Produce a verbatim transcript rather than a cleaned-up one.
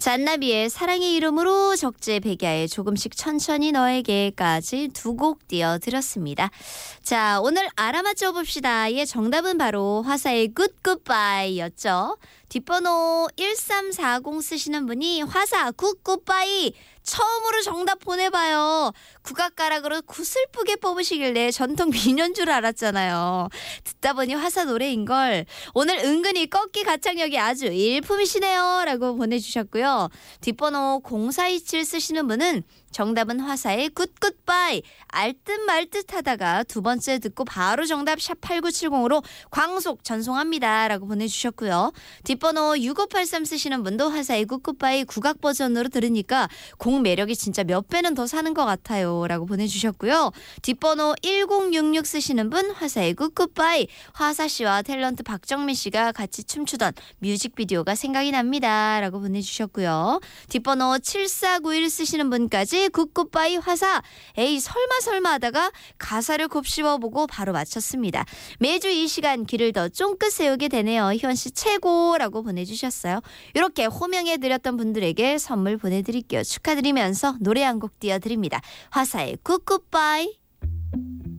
잔나비의 사랑의 이름으로, 적재 백야의 조금씩 천천히 너에게까지 두 곡 띄워드렸습니다. 자, 오늘 알아맞혀 봅시다의 정답은 바로 화사의 굿 굿바이였죠. 뒷번호 일삼사공 쓰시는 분이 화사 굿 굿바이 처음으로 정답 보내봐요. 국악가락으로 구슬프게 뽑으시길래 전통 민요인 줄 알았잖아요. 듣다 보니 화사 노래인걸. 오늘 은근히 꺾기 가창력이 아주 일품이시네요 라고 보내주셨고요. 뒷번호 공사이칠 쓰시는 분은 정답은 화사의 굿굿바이. 알듯 말듯 하다가 두 번째 듣고 바로 정답 샵팔구칠공으로 광속 전송합니다 라고 보내주셨고요. 뒷번호 육오팔삼 쓰시는 분도 화사의 굿굿바이 국악 버전으로 들으니까 곡 매력이 진짜 몇 배는 더 사는 것 같아요 라고 보내주셨고요. 뒷번호 일공육육 쓰시는 분 화사의 굿굿바이. 화사씨와 탤런트 박정민씨가 같이 춤추던 뮤직비디오가 생각이 납니다 라고 보내주셨고요. 뒷번호 칠사구일 쓰시는 분까지 굿굿바이 화사. 에이 설마 설마 하다가 가사를 곱씹어보고 바로 맞췄습니다. 매주 이 시간 귀를 더 쫑긋 세우게 되네요. 희원씨 최고라고 보내주셨어요. 이렇게 호명해드렸던 분들에게 선물 보내드릴게요. 축하드리면서 노래 한 곡 띄워드립니다. 화사의 굿굿바이.